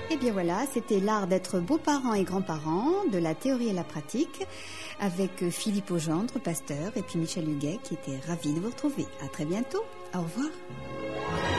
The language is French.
Et bien voilà, c'était l'art d'être beaux-parents et grands-parents, de la théorie à la pratique, avec Philippe Augendre, pasteur, et puis Michel Huguet, qui était ravi de vous retrouver. À très bientôt. Au revoir.